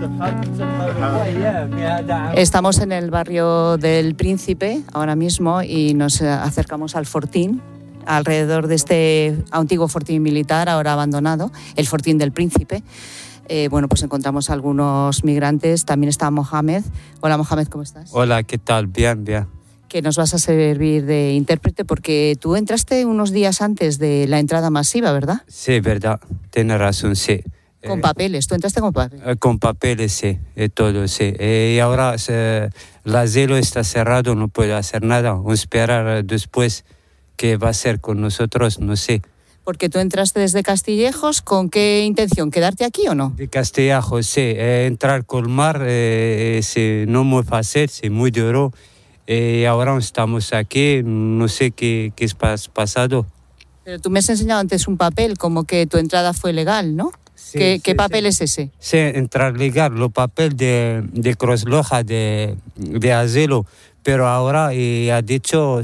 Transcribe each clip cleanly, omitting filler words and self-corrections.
Estamos en el barrio del Príncipe ahora mismo y nos acercamos al fortín, alrededor de este antiguo fortín militar, ahora abandonado, el fortín del Príncipe. Pues encontramos algunos migrantes, también está Mohamed. Hola Mohamed, ¿cómo estás? Hola, ¿qué tal? Bien, bien. Que nos vas a servir de intérprete porque tú entraste unos días antes de la entrada masiva, ¿verdad? Sí, verdad, tienes razón, sí. Con papeles, ¿tú entraste con papeles? Con papeles, sí, todo, sí. Y ahora el asilo está cerrado, no puedo hacer nada. Esperar después qué va a hacer con nosotros, no sé. Porque tú entraste desde Castillejos, ¿con qué intención? ¿Quedarte aquí o no? De Castillejos, sí. Entrar con mar sí, no muy fácil, es muy duro. Y ahora estamos aquí, no sé qué es pasado. Pero tú me has enseñado antes un papel, como que tu entrada fue legal, ¿no? Sí, ¿Qué papel es ese? Sí, entrar legal, los papel de Cruz Roja de asilo. Pero ahora ha dicho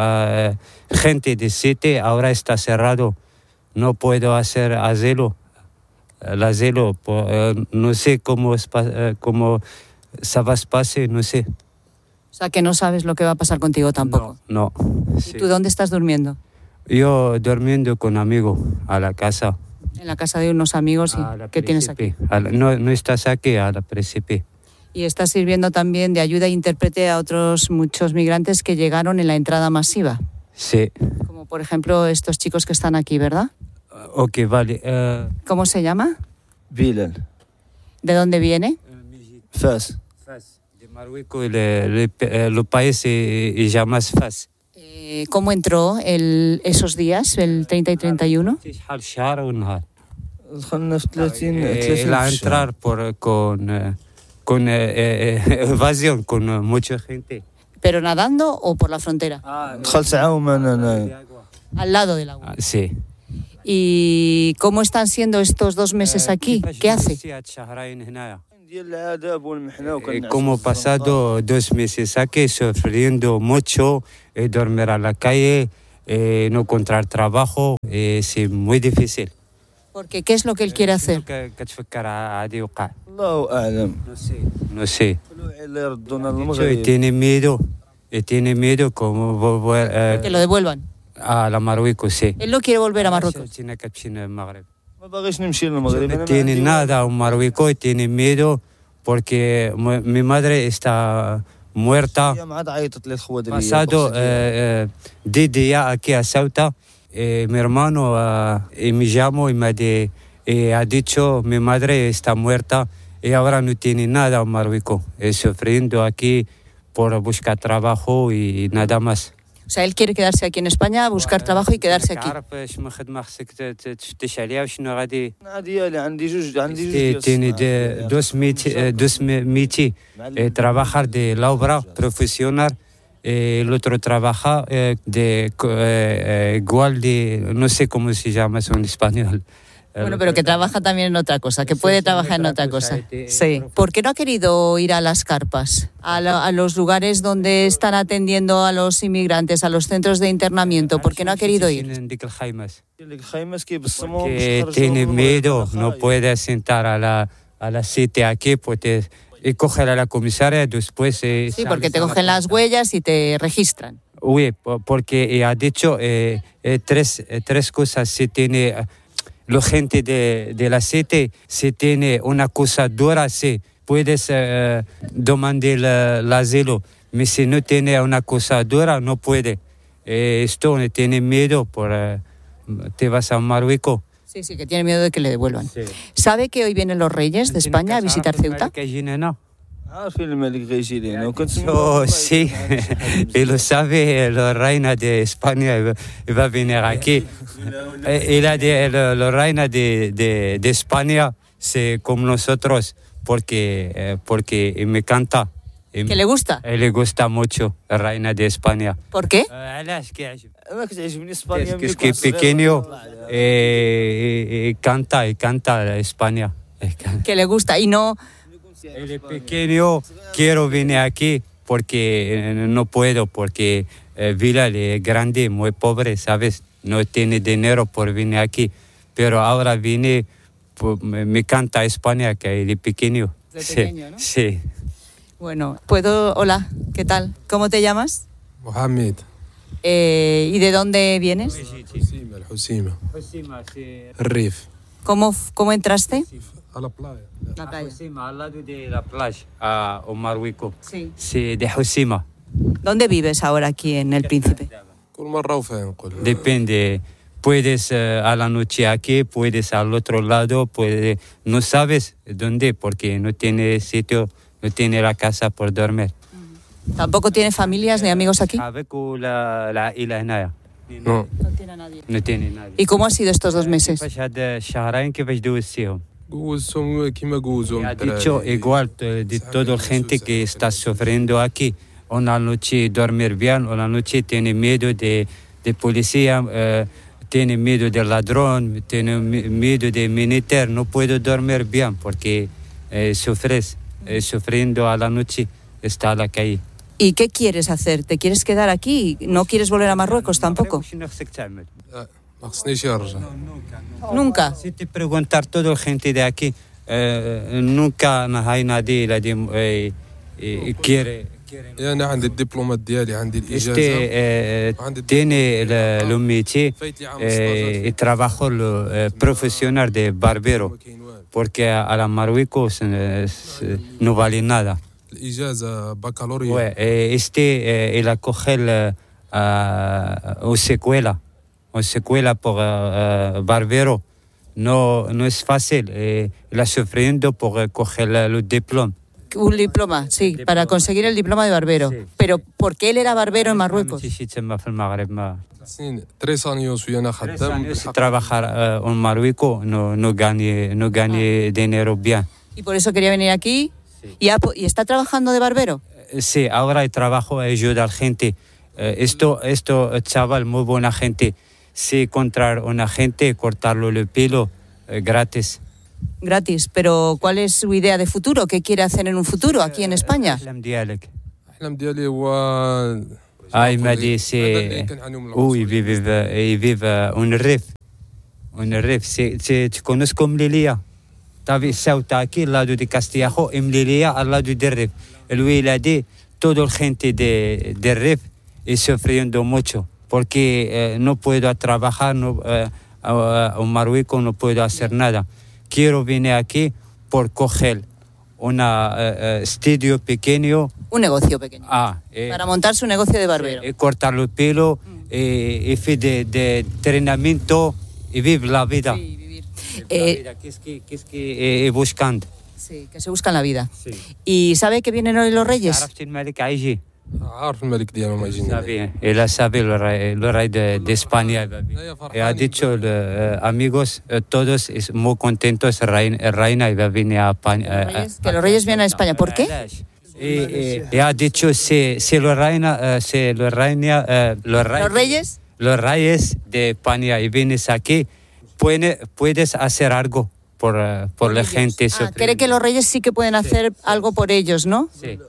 gente de City, ahora está cerrado. No puedo hacer asilo. El asilo, no sé cómo se va a pasar, no sé. O sea, que no sabes lo que va a pasar contigo tampoco. No. ¿Y Sí. tú dónde estás durmiendo? Yo durmiendo con amigos a la casa. En la casa de unos amigos que tienes aquí. No estás aquí, a la Príncipe. Y estás sirviendo también de ayuda e intérprete a otros muchos migrantes que llegaron en la entrada masiva. Sí. Como por ejemplo estos chicos que están aquí, ¿verdad? Ok, vale. ¿Cómo se llama? Bilal. ¿De dónde viene? Fas. De Marruecos, el país se llama Fas. ¿Cómo entró esos días, el 30 y 31? دخلنا في 30 La entrar con evasión, con mucha gente. ¿Pero nadando o por la frontera? دخلت عوم انا Al lado del agua. Sí. ¿Y cómo están siendo estos 2 meses aquí? ¿Qué hace? ديال العذاب والمحنه وكان Como pasado 2 meses aquí, sufriendo mucho, dormir a la calle, no encontrar trabajo, es muy difícil. Porque ¿qué es lo que él quiere hacer? الله اعلم No sé. اللي يردونا Y للمغرب tiene miedo como volver Que lo devuelvan. a la Marruecos, sí. Él no quiere volver a Marruecos. ما باغيش نمشي للمغرب No tiene nada en Marruecos, tiene miedo porque mi madre está muerta. هي عاد عيطت لي الخوه ديالي Pasado 10 días aquí a Ceuta, mi hermano me llamó y ha dicho mi madre está muerta y ahora no tiene nada en Marruecos, sufriendo aquí por buscar trabajo y nada más. O sea, él quiere quedarse aquí en España, buscar trabajo y quedarse aquí. ديالي عندي جوج Tiene dos métiers. Trabajar de la obra profesional, el otro trabaja igual de, no sé cómo se llama eso en español. Bueno, pero que trabaja también en otra cosa, que puede trabajar en otra cosa. Sí. ¿Por qué no ha querido ir a las carpas, a los lugares donde están atendiendo a los inmigrantes, a los centros de internamiento? ¿Por qué no ha querido ir? Que tiene miedo, no puede sentar a la cita aquí, pues y coger a la comisaria después. Sí, porque te cogen las huellas y te registran. Sí, porque ha dicho tres cosas. Si tiene la gente de la cita, si tiene una cosa dura, sí, puedes demandar el asilo. Pero si no tiene una cosa dura, no puede. Esto tiene miedo te vas a Marruecos. Sí, que tiene miedo de que le devuelvan. Sí. ¿Sabe que hoy vienen los reyes de España a visitar Ceuta? عارفين الملك غيجي لينا وكنت Sí, y lo sabe la reina de España, va a venir aquí. Y la reina de España, c'est como nosotros, porque me canta. ¿Que le gusta? Le gusta mucho la reina de España. ¿Por qué? انا كتعجبني اسبانيا Es que es pequeño y canta España. Que le gusta y no... Él es pequeño, quiero venir aquí porque no puedo, porque Vila es grande, muy pobre, ¿sabes? No tiene dinero por venir aquí. Pero ahora vine, me canta España, que él es pequeño. De pequeño, ¿no? Sí. Bueno, hola, ¿qué tal? ¿Cómo te llamas? Mohamed. ¿Y de dónde vienes? Husima. Rif. ¿Cómo entraste? A la playa. La playa. Husima, al lado de la playa, a Marruecos. Sí. Sí, de Husima. ¿Dónde vives ahora aquí en El Príncipe? كل مرة وفين نقول. Depende. Puedes a la noche aquí, puedes al otro lado, no sabes dónde porque no tiene sitio, no tiene la casa por dormir. ¿Tampoco tiene familias ni amigos aquí? Avec la إلى No. No tiene a nadie. No tiene nadie. ¿Y cómo ha sido estos 2 meses? كيفاش هاد الشهرين كيفاش دوزتيهم؟ جوزهم كيما جوزهم. Ha dicho igual de toda la gente que está sufriendo aquí. Una noche dormir bien, una noche tiene miedo de policía, tiene miedo de ladrón, tiene miedo de militar. No puedo dormir bien porque sufres, sufriendo a la noche, está a la calle. ¿Y qué quieres hacer? ¿Te quieres quedar aquí? ¿No quieres volver a Marruecos tampoco? ما خصنيش يرجع. Nunca. Si te preguntar toda la gente de aquí, nunca hay nadie quiere. أنا عندي الدبلومات ديالي عندي الإجازة. Tiene el métier y trabajo profesional de barbero, porque a la Marruecos no vale nada. الإجازة بكالوريا. Él acoge una secuela por barbero. No es fácil. Él ha sufriendo por coger el diploma. Un diploma, sí, para conseguir el diploma de barbero. Sí. Pero ¿por qué él era barbero en Marruecos? سنين 3 años وأنا خدام. Trabajar en Marruecos no gane dinero bien. Y por eso quería venir aquí. Sí. ¿Y está trabajando de barbero? Sí, ahora el trabajo ayuda a la gente. Esto chaval, muy buena gente. Si encontrar una gente, cortarlo el pelo gratis. Gratis. Pero ¿cuál es su idea de futuro? ¿Qué quiere hacer en un futuro aquí en España? الحلم ديالي هو. Il m'a dit, où il vive un rêve. Un rêve, tu connais comme Lilia. Tu vu Ceuta aquí, al lado de Castillejo, y Lilia al lado de Rif. Lui, il a dit, toda la gente de Rif est sufriendo mucho, porque no puedo trabajar, en Marruecos no puedo hacer nada. Quiero venir aquí por coger un estudio pequeño. Un negocio pequeño. Para montar su negocio de barbero. Cortar el pelo, y hacer de entrenamiento y vivir la vida. Sí, vivir. ¿Qué es que buscando? Sí, que se buscan la vida. Sí. ¿Y sabe que vienen hoy los Reyes? عرفت الملك عايجي. عارف الملك ديالهم يجيني. Él sabe el rey de España. Y ha dicho amigos, todos muy contentos, reina iba a venir a España. Que los Reyes vienen a España. ¿Por qué? Y ha dicho si los reyes de España y vienes aquí, puedes hacer algo por la gente. ¿Cree que los Reyes sí que pueden hacer algo por ellos, no? Sí.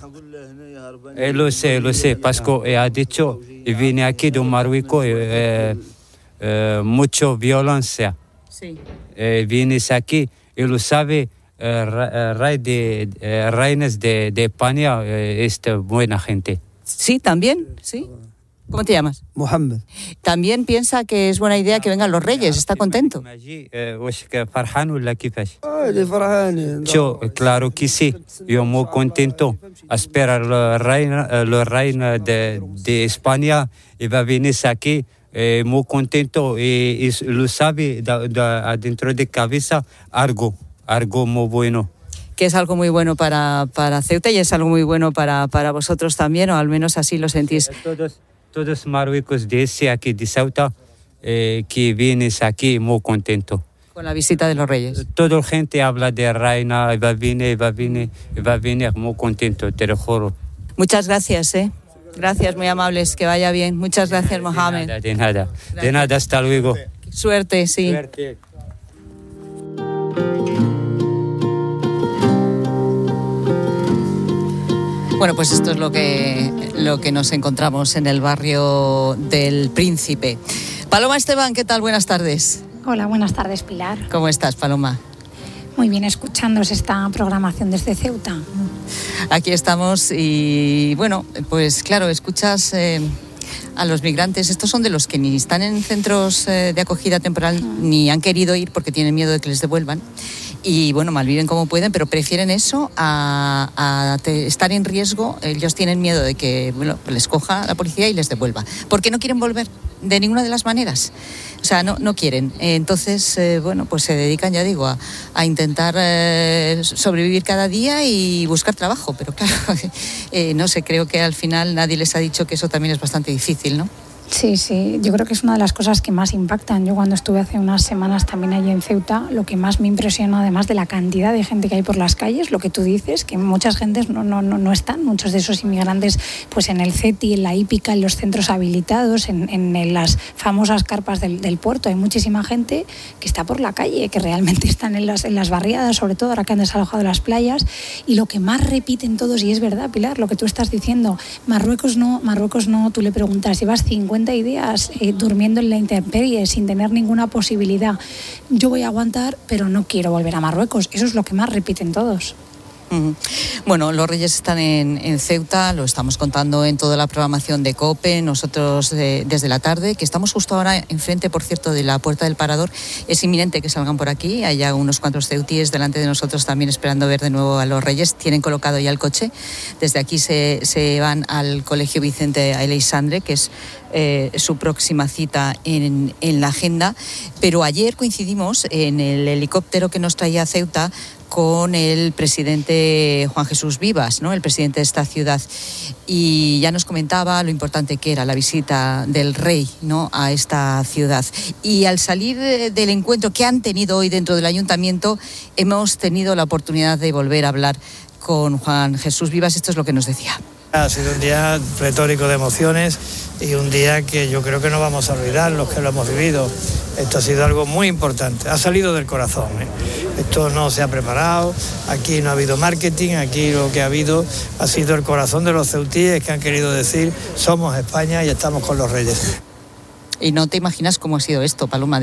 Lo sé, porque ha dicho, y viene aquí de Marruecos, mucha violencia. Sí. Vienes aquí y lo sabe, reinas de España, es buena gente. Sí, también, sí. ¿Cómo te llamas? Mohamed. También piensa que es buena idea que vengan los Reyes, está contento. Yo, claro que sí, yo muy contento. Espera la reina de España y va a venir aquí, muy contento y lo sabe dentro de cabeza algo muy bueno. Que es algo muy bueno para Ceuta y es algo muy bueno para vosotros también, o al menos así lo sentís. Todos Marruecos de aquí de Ceuta que vienes aquí muy contento. Con la visita de los Reyes. Toda la gente habla de reina, va a venir muy contento, te lo juro. Muchas gracias, Gracias, muy amables, que vaya bien. Muchas gracias, Mohamed. De nada, hasta luego. Suerte, sí. Suerte. Bueno, pues esto es lo que nos encontramos en el barrio del Príncipe. Paloma Esteban, ¿qué tal? Buenas tardes. Hola, buenas tardes, Pilar. ¿Cómo estás, Paloma? Muy bien, escuchándoos esta programación desde Ceuta. Aquí estamos y bueno, pues claro, escuchas a los migrantes. Estos son de los que ni están en centros de acogida temporal ni han querido ir porque tienen miedo de que les devuelvan. Y bueno, malviven como pueden, pero prefieren eso a estar en riesgo. Ellos tienen miedo de que les coja la policía y les devuelva. ¿Por qué no quieren volver? De ninguna de las maneras. O sea, no quieren. Entonces, bueno, pues se dedican, ya digo, a intentar sobrevivir cada día y buscar trabajo. Pero claro, no sé, creo que al final nadie les ha dicho que eso también es bastante difícil, ¿no? Sí, yo creo que es una de las cosas que más impactan. Yo cuando estuve hace unas semanas también allí en Ceuta, lo que más me impresionó, además de la cantidad de gente que hay por las calles, lo que tú dices, que muchas gentes no están, muchos de esos inmigrantes pues en el CETI, en la hípica, en los centros habilitados, en las famosas carpas del puerto. Hay muchísima gente que está por la calle, que realmente están en las barriadas, sobre todo ahora que han desalojado las playas. Y lo que más repiten todos, y es verdad, Pilar, lo que tú estás diciendo, Marruecos no, tú le preguntas, llevas 50 días durmiendo en la intemperie sin tener ninguna posibilidad. Yo voy a aguantar, pero no quiero volver a Marruecos. Eso es lo que más repiten todos. Bueno, los Reyes están en Ceuta, lo estamos contando en toda la programación de COPE, nosotros desde la tarde, que estamos justo ahora enfrente, por cierto, de la Puerta del Parador. Es inminente que salgan por aquí, hay ya unos cuantos ceutíes delante de nosotros también esperando ver de nuevo a los Reyes. Tienen colocado ya el coche, desde aquí se van al Colegio Vicente Aleixandre, que es su próxima cita en la agenda. Pero ayer coincidimos en el helicóptero que nos traía a Ceuta con el presidente Juan Jesús Vivas, ¿no?, el presidente de esta ciudad, y ya nos comentaba lo importante que era la visita del rey, ¿no?, a esta ciudad. Y al salir del encuentro que han tenido hoy dentro del ayuntamiento, hemos tenido la oportunidad de volver a hablar con Juan Jesús Vivas. Esto es lo que nos decía. Ha sido un día pletórico de emociones y un día que yo creo que no vamos a olvidar los que lo hemos vivido. Esto ha sido algo muy importante, ha salido del corazón, ¿eh? Esto no se ha preparado, aquí no ha habido marketing, aquí lo que ha habido ha sido el corazón de los ceutíes que han querido decir: somos España y estamos con los Reyes. Y no te imaginas cómo ha sido esto, Paloma.